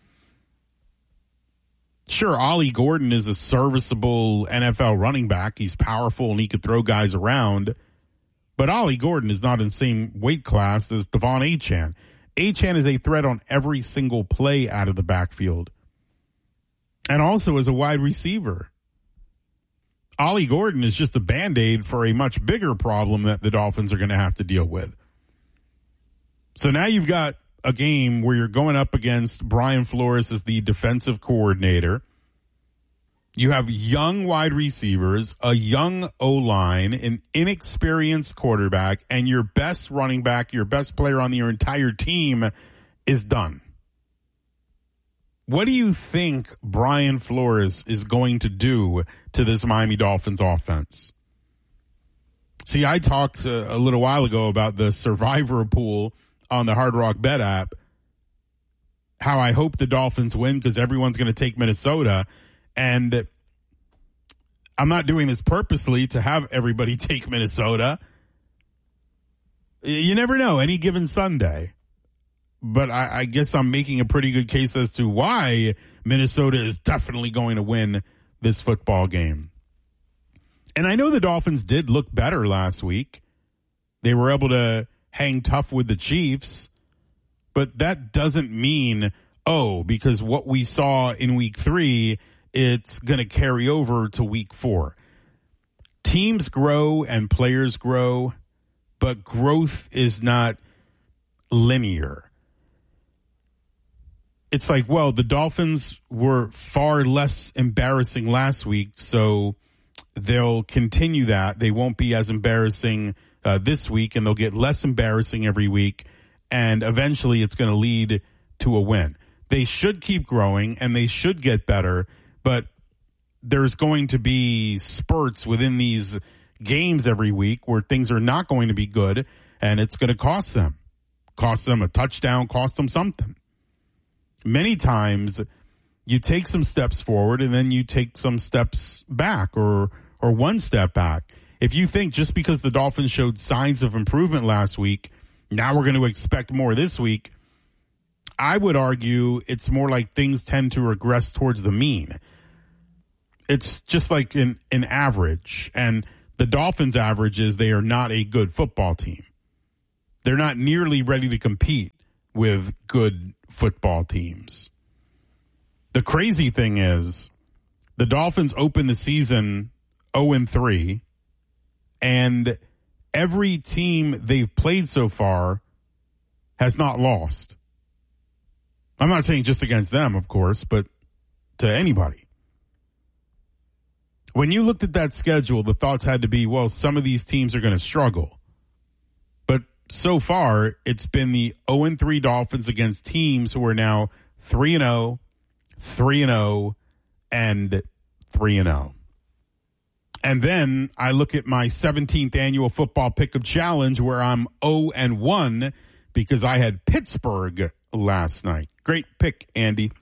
Sure, Ollie Gordon is a serviceable N F L running back. He's powerful and he could throw guys around. But Ollie Gordon is not in the same weight class as Devon Achane. Achane is a threat on every single play out of the backfield. And also as a wide receiver. Ollie Gordon is just a Band-Aid for a much bigger problem that the Dolphins are going to have to deal with. So now you've got a game where you're going up against Brian Flores as the defensive coordinator. You have young wide receivers, a young O-line, an inexperienced quarterback, and your best running back, your best player on your entire team is done. What do you think Brian Flores is going to do to this Miami Dolphins offense? See, I talked a, a little while ago about the survivor pool on the Hard Rock Bet app, how I hope the Dolphins win because everyone's going to take Minnesota. And I'm not doing this purposely to have everybody take Minnesota. You never know, any given Sunday. But I, I guess I'm making a pretty good case as to why Minnesota is definitely going to win this football game. And I know the Dolphins did look better last week. They were able to hang tough with the Chiefs. But that doesn't mean, oh, because what we saw in week three, it's going to carry over to week four. Teams grow and players grow, but growth is not linear. It's like, well, the Dolphins were far less embarrassing last week, so they'll continue that. They won't be as embarrassing uh, this week, and they'll get less embarrassing every week, and eventually it's going to lead to a win. They should keep growing, and they should get better, but there's going to be spurts within these games every week where things are not going to be good, and it's going to cost them. Cost them a touchdown, cost them something. Many times you take some steps forward and then you take some steps back or or one step back. if you think just because the Dolphins showed signs of improvement last week, now we're going to expect more this week, I would argue it's more like things tend to regress towards the mean. It's just like an, an average, and the Dolphins' average is they are not a good football team. They're not nearly ready to compete with good football teams. The crazy thing is the Dolphins opened the season oh and three, and every team they've played so far has not lost. I'm not saying just against them, of course, but to anybody. When you looked at that schedule, the thoughts had to be, well, some of these teams are going to struggle. But so far, it's been the oh and three Dolphins against teams who are now three and oh, three and oh, and three and oh. And then I look at my seventeenth annual football pick'em challenge where I'm oh and one because I had Pittsburgh last night. Great pick, Andy.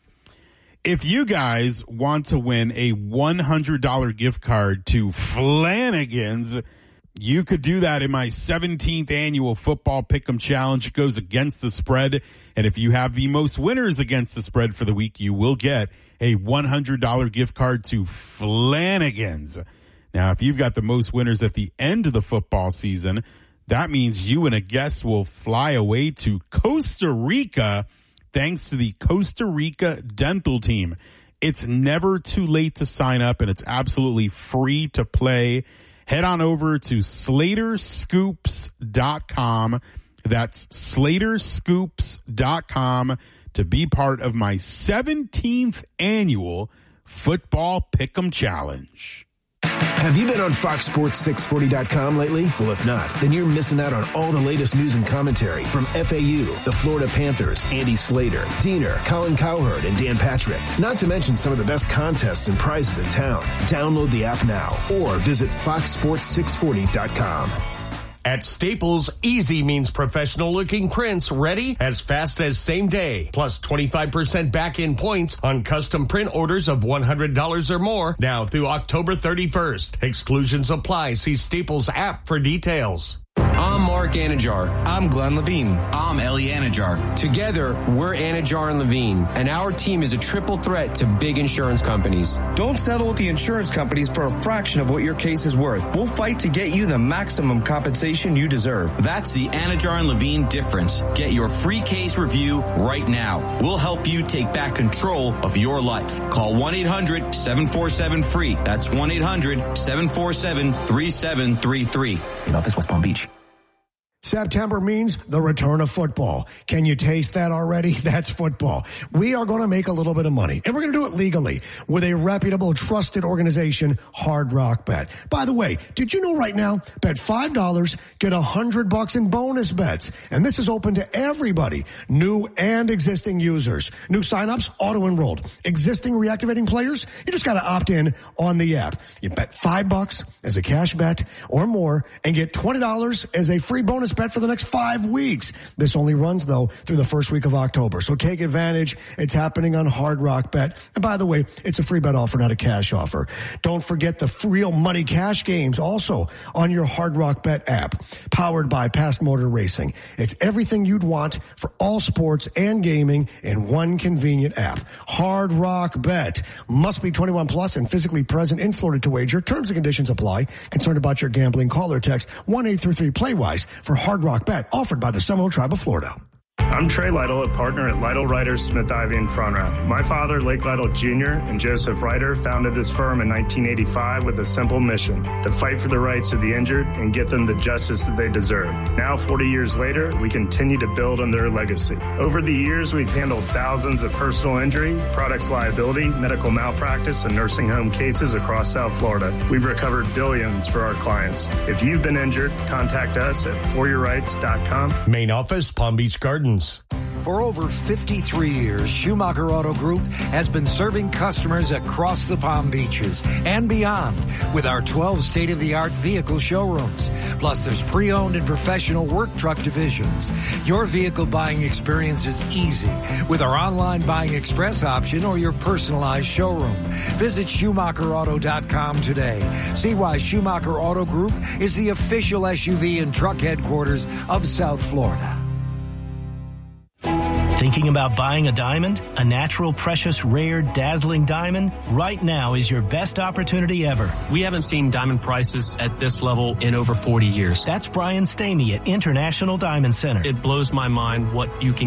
If you guys want to win a one hundred dollars gift card to Flanagan's, you could do that in my seventeenth annual football pick'em challenge. It goes against the spread. And if you have the most winners against the spread for the week, you will get a one hundred dollars gift card to Flanagan's. Now, if you've got the most winners at the end of the football season, that means you and a guest will fly away to Costa Rica thanks to the Costa Rica dental team. It's never too late to sign up, and it's absolutely free to play. Head on over to Slater Scoops dot com. That's Slater Scoops dot com to be part of my seventeenth annual Football Pick'em Challenge. Have you been on Fox Sports six forty dot com lately? Well, if not, then you're missing out on all the latest news and commentary from F A U, the Florida Panthers, Andy Slater, Diener, Colin Cowherd, and Dan Patrick. Not to mention some of the best contests and prizes in town. Download the app now or visit Fox Sports six forty dot com. At Staples, easy means professional-looking prints ready as fast as same day. Plus twenty-five percent back-end points on custom print orders of one hundred dollars or more now through October thirty-first. Exclusions apply. See Staples app for details. I'm Mark Anajar. I'm Glenn Levine. I'm Ellie Anajar. Together, we're Anajar and Levine, and our team is a triple threat to big insurance companies. Don't settle with the insurance companies for a fraction of what your case is worth. We'll fight to get you the maximum compensation you deserve. That's the Anajar and Levine difference. Get your free case review right now. We'll help you take back control of your life. Call one eight hundred seven four seven free. That's one eight hundred seven four seven three seven three three. In office, West Palm Beach. September means the return of football. Can you taste that already? That's football. We are going to make a little bit of money, and we're going to do it legally with a reputable, trusted organization, Hard Rock Bet. By the way, did you know right now, bet five dollars, get one hundred bucks in bonus bets. And this is open to everybody, new and existing users. New signups, auto-enrolled. Existing reactivating players, you just got to opt in on the app. You bet five bucks as a cash bet or more and get twenty dollars as a free bonus bet for the next five weeks. This only runs, though, through the first week of October. So take advantage. It's happening on Hard Rock Bet. And by the way, it's a free bet offer, not a cash offer. Don't forget the real money cash games also on your Hard Rock Bet app, powered by Past Motor Racing. It's everything you'd want for all sports and gaming in one convenient app. Hard Rock Bet. Must be twenty-one plus and physically present in Florida to wager. Terms and conditions apply. Concerned about your gambling? Call or text one eight three three play wise for Hard Rock Bet, offered by the Seminole Tribe of Florida. I'm Trey Lytle, a partner at Lytle Ryder Smith Ivy and Fronrath. My father, Lake Lytle Junior, and Joseph Ryder founded this firm in nineteen eighty-five with a simple mission: to fight for the rights of the injured and get them the justice that they deserve. Now, forty years later, we continue to build on their legacy. Over the years, we've handled thousands of personal injury, products liability, medical malpractice, and nursing home cases across South Florida. We've recovered billions for our clients. If you've been injured, contact us at for your rights dot com. Main office, Palm Beach Gardens. For over fifty-three years, Schumacher Auto Group has been serving customers across the Palm Beaches and beyond with our twelve state-of-the-art vehicle showrooms. Plus, there's pre-owned and professional work truck divisions. Your vehicle buying experience is easy with our online buying express option or your personalized showroom. Visit Schumacher Auto dot com today. See why Schumacher Auto Group is the official S U V and truck headquarters of South Florida. Thinking about buying a diamond? A natural, precious, rare, dazzling diamond? Right now is your best opportunity ever. We haven't seen diamond prices at this level in over forty years. That's Brian Stamey at International Diamond Center. It blows my mind what you can